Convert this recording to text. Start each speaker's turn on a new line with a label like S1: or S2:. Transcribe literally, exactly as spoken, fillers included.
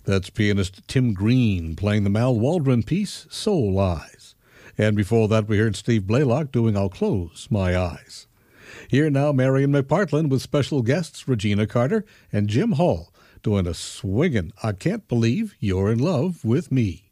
S1: That's pianist Tim Green playing the Mal Waldron piece, Soul Eyes. And before that, we heard Steve Blaylock doing I'll Close My Eyes. Here now, Marion McPartland with special guests Regina Carter and Jim Hall doing a swingin' I Can't Believe You're in Love with Me.